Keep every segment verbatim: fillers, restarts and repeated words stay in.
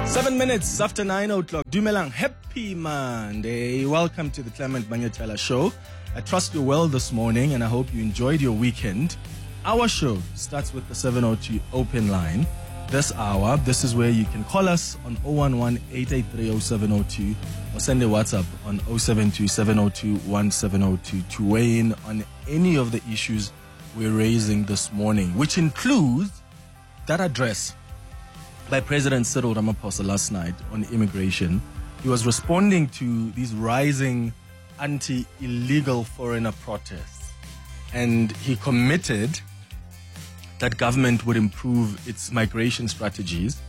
Seven minutes after nine o'clock. Dumelang, happy Monday. Welcome to the Clement Manyatela Show. I trust you're well this morning and I hope you enjoyed your weekend. Our show starts with the seven oh two open line. This hour, this is where you can call us on oh one one, eight eight three, oh seven oh two or send a WhatsApp on oh seven two, seven oh two, one seven oh two to weigh in on any of the issues we're raising this morning, which includes that address by President Cyril Ramaphosa last night on immigration. He was responding to these rising anti-illegal foreigner protests, and he committed that government would improve its migration strategies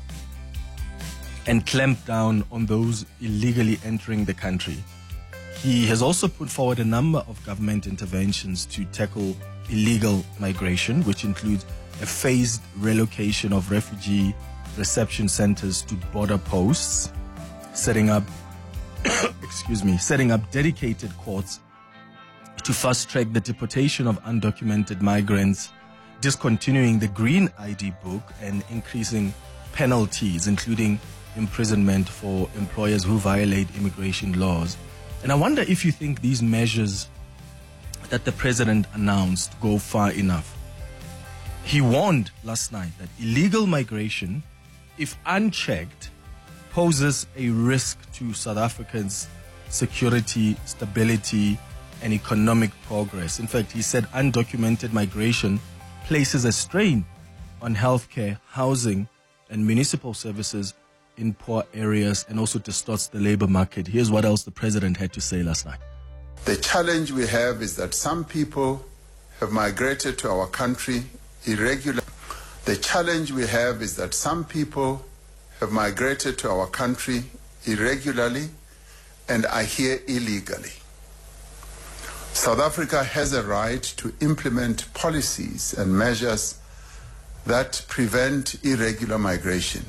and clamp down on those illegally entering the country. He has also put forward a number of government interventions to tackle illegal migration, which includes a phased relocation of refugee reception centers to border posts, setting up, excuse me, setting up dedicated courts to fast track the deportation of undocumented migrants, discontinuing the Green I D book and increasing penalties, including imprisonment for employers who violate immigration laws. And I wonder if you think these measures that the president announced go far enough. He warned last night that illegal migration, if unchecked, poses a risk to South Africa's security, stability, and economic progress. In fact, he said undocumented migration places a strain on healthcare, housing, and municipal services in poor areas and also distorts the labor market. Here's what else the president had to say last night. The challenge we have is that some people have migrated to our country irregularly. The challenge we have is that some people have migrated to our country irregularly and are here illegally. South Africa has a right to implement policies and measures that prevent irregular migration.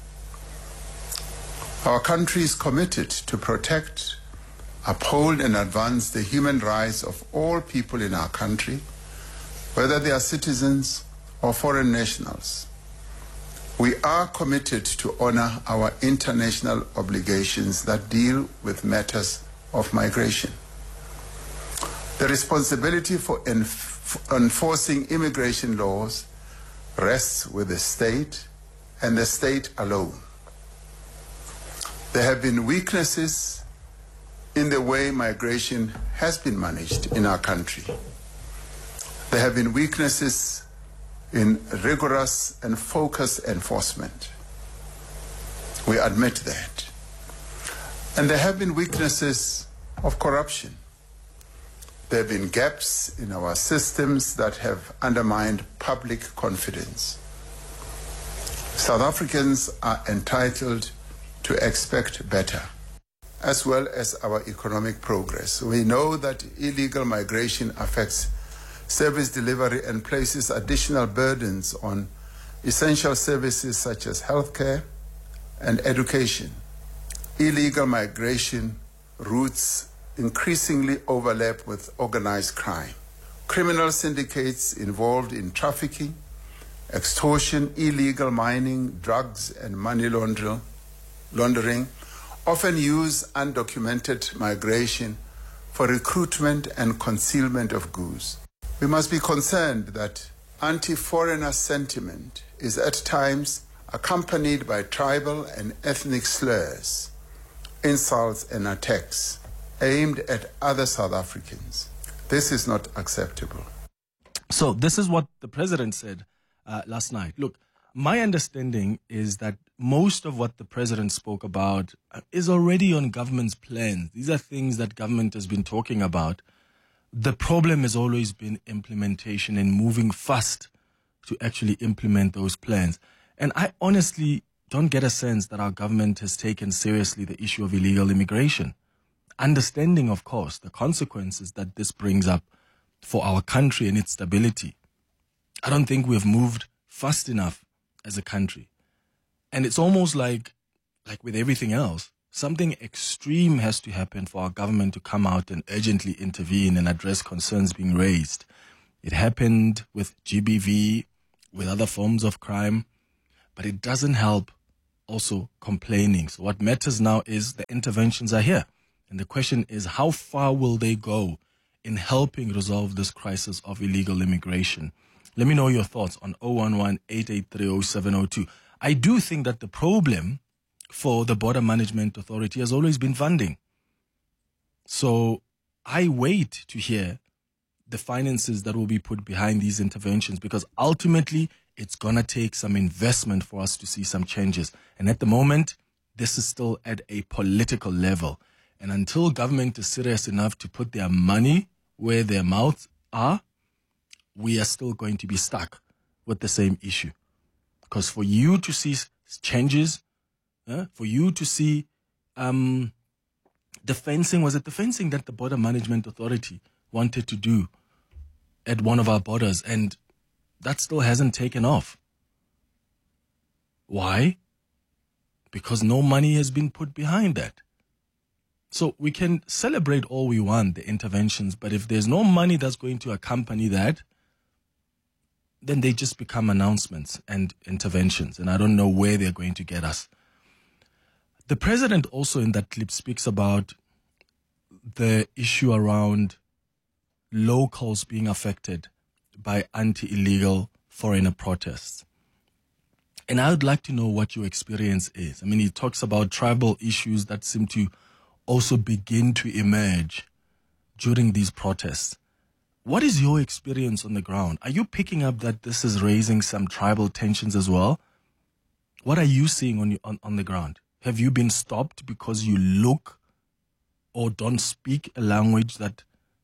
Our country is committed to protect, uphold, and advance the human rights of all people in our country, whether they are citizens or foreign nationals. We are committed to honor our international obligations that deal with matters of migration. The responsibility for enf- enforcing immigration laws rests with the state and the state alone. There have been weaknesses in the way migration has been managed in our country. There have been weaknesses in rigorous and focused enforcement. We admit that. And there have been weaknesses of corruption. There have been gaps in our systems that have undermined public confidence. South Africans are entitled to expect better, as well as our economic progress. We know that illegal migration affects service delivery and places additional burdens on essential services such as healthcare and education. Illegal migration routes increasingly overlap with organized crime. Criminal syndicates involved in trafficking, extortion, illegal mining, drugs, and money laundering, laundering often use undocumented migration for recruitment and concealment of goods. We must be concerned that anti-foreigner sentiment is at times accompanied by tribal and ethnic slurs, insults, and attacks aimed at other South Africans. This is not acceptable. So this is what the president said uh, last night. Look, my understanding is that most of what the president spoke about is already on government's plans. These are things that government has been talking about. The problem has always been implementation and moving fast to actually implement those plans. And I honestly don't get a sense that our government has taken seriously the issue of illegal immigration. Understanding, of course, the consequences that this brings up for our country and its stability. I don't think we've moved fast enough as a country. And it's almost like, like with everything else, something extreme has to happen for our government to come out and urgently intervene and address concerns being raised. It happened with G B V, with other forms of crime, but it doesn't help also complaining. So what matters now is the interventions are here. And the question is, how far will they go in helping resolve this crisis of illegal immigration? Let me know your thoughts on zero one one, eight eight three, zero seven zero two. I do think that the problem for the Border Management Authority has always been funding. So I wait to hear the finances that will be put behind these interventions, because ultimately it's going to take some investment for us to see some changes. And at the moment, this is still at a political level. And until government is serious enough to put their money where their mouths are, we are still going to be stuck with the same issue. Because for you to see changes, uh, for you to see um, the fencing, was it the fencing that the Border Management Authority wanted to do at one of our borders, and that still hasn't taken off. Why? Because no money has been put behind that. So we can celebrate all we want, the interventions, but if there's no money that's going to accompany that, then they just become announcements and interventions, and I don't know where they're going to get us. The president also in that clip speaks about the issue around locals being affected by anti-illegal foreigner protests. And I would like to know what your experience is. I mean, he talks about tribal issues that seem to also begin to emerge during these protests. What is your experience on the ground? Are you picking up that this is raising some tribal tensions as well? What are you seeing on, on, on the ground? Have you been stopped because you look or don't speak a language that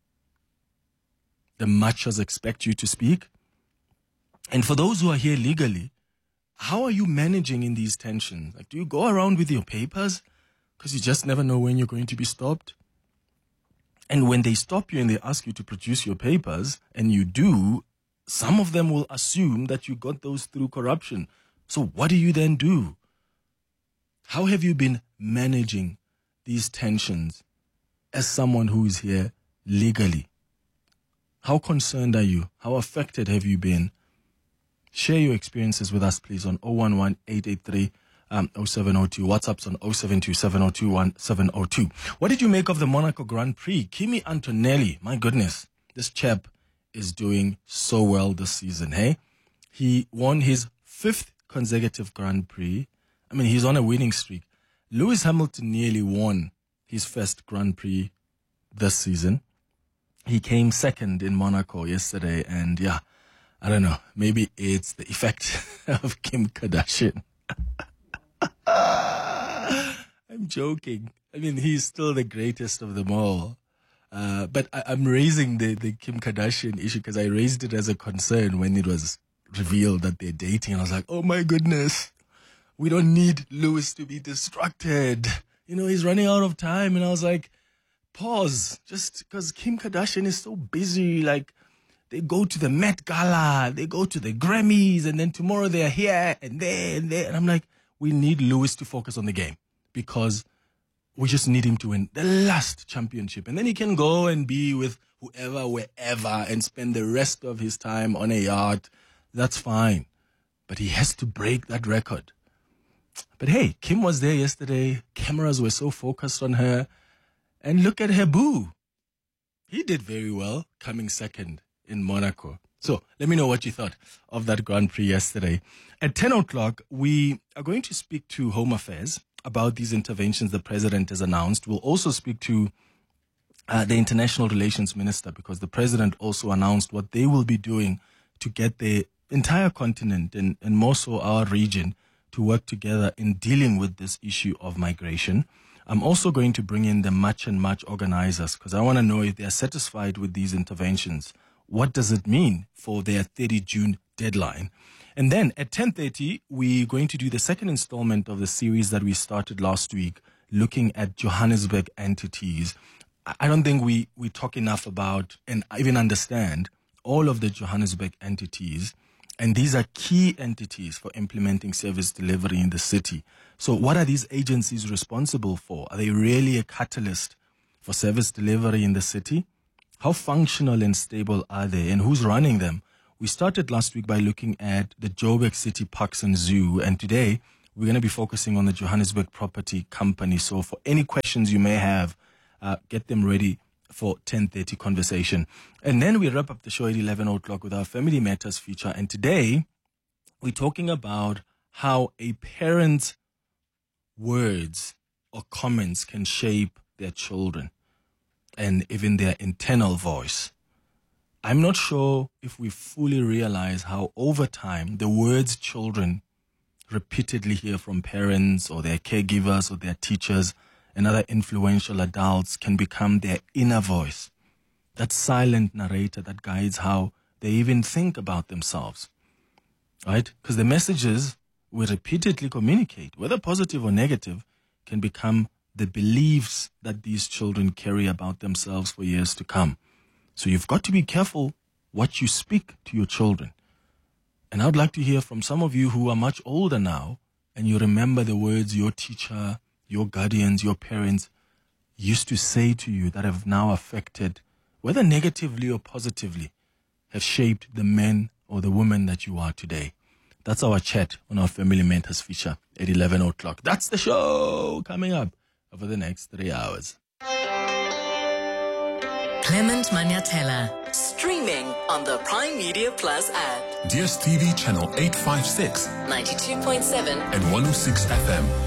the Machas expect you to speak? And for those who are here legally, how are you managing in these tensions? Like, do you go around with your papers? Because you just never know when you're going to be stopped. And when they stop you and they ask you to produce your papers, and you do, some of them will assume that you got those through corruption. So what do you then do? How have you been managing these tensions as someone who is here legally? How concerned are you? How affected have you been? Share your experiences with us, please, on zero one one, eight eight three, zero seven zero two. WhatsApp's on zero seven two, seven zero two, one seven zero two. What did you make of the Monaco Grand Prix? Kimi Antonelli, my goodness, this chap is doing so well this season, hey? He won his fifth consecutive Grand Prix. I mean, he's on a winning streak. Lewis Hamilton nearly won his first Grand Prix this season. He came second in Monaco yesterday, and yeah, I don't know, maybe it's the effect of Kim Kardashian. I'm joking. I mean, he's still the greatest of them all. Uh, but I, I'm raising the, the Kim Kardashian issue because I raised it as a concern when it was revealed that they're dating. And I was like, oh my goodness, we don't need Lewis to be distracted. You know, he's running out of time. And I was like, pause, just because Kim Kardashian is so busy. Like, they go to the Met Gala, they go to the Grammys, and then tomorrow they're here and there and there. And I'm like, we need Lewis to focus on the game because we just need him to win the last championship. And then he can go and be with whoever, wherever, and spend the rest of his time on a yacht. That's fine. But he has to break that record. But hey, Kim was there yesterday. Cameras were so focused on her. And look at her boo. He did very well, coming second in Monaco. So let me know what you thought of that Grand Prix yesterday. At ten o'clock, we are going to speak to Home Affairs about these interventions the president has announced. We'll also speak to uh, the International Relations Minister, because the president also announced what they will be doing to get the entire continent and, and more so our region to work together in dealing with this issue of migration. I'm also going to bring in the Match and Match organizers because I want to know if they are satisfied with these interventions. What does it mean for their thirty June deadline? And then at ten thirty, we're going to do the second installment of the series that we started last week, looking at Johannesburg entities. I don't think we, we talk enough about and even understand all of the Johannesburg entities. And these are key entities for implementing service delivery in the city. So what are these agencies responsible for? Are they really a catalyst for service delivery in the city? How functional and stable are they, and who's running them? We started last week by looking at the Joburg City Parks and Zoo, and today we're going to be focusing on the Johannesburg Property Company. So for any questions you may have, uh, get them ready for ten thirty conversation. And then we wrap up the show at eleven o'clock with our Family Matters feature. And today, we're talking about how a parent's words or comments can shape their children and even their internal voice. I'm not sure if we fully realize how over time the words children repeatedly hear from parents or their caregivers or their teachers and other influential adults can become their inner voice, that silent narrator that guides how they even think about themselves, right? Because the messages we repeatedly communicate, whether positive or negative, can become the beliefs that these children carry about themselves for years to come. So you've got to be careful what you speak to your children. And I would like to hear from some of you who are much older now and you remember the words your teacher, your guardians, your parents used to say to you that have now affected, whether negatively or positively, have shaped the men or the women that you are today. That's our chat on our Family Matters feature at eleven o'clock. That's the show coming up over the next three hours. Clement Manyatela, streaming on the Prime Media Plus app. D S T V channel eight fifty-six, ninety-two point seven and one oh six F M.